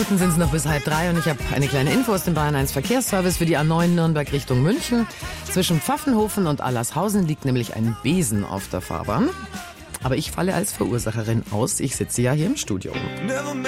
Minuten sind es noch bis 2:30 und ich habe eine kleine Info aus dem Bayern 1 Verkehrsservice für die A9 Nürnberg Richtung München. Zwischen Pfaffenhofen und Allershausen liegt nämlich ein Besen auf der Fahrbahn. Aber ich falle als Verursacherin aus. Ich sitze ja hier im Studio.